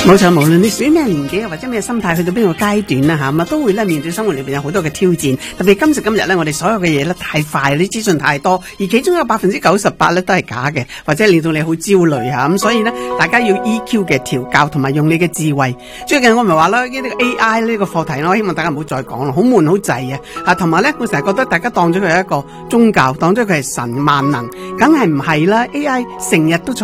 冇錯，無論你屬於咩年紀或者咩心態，去到邊個階段啦吓，咁都會咧面對生活裏邊有好多嘅挑戰。特別今時今日咧，我哋所有嘅嘢咧太快，啲資訊太多，而其中有98%咧都係假嘅，或者令到你好焦慮吓。咁所以咧，大家要 EQ 嘅調教，同埋用你嘅智慧。最近我咪話啦，呢個 AI 呢個課題，我希望大家唔好再講啦，好悶好滯啊！同埋咧，我成日覺得大家當咗佢係一個宗教，當咗佢係神萬能，梗係唔係啦 ？AI 成日都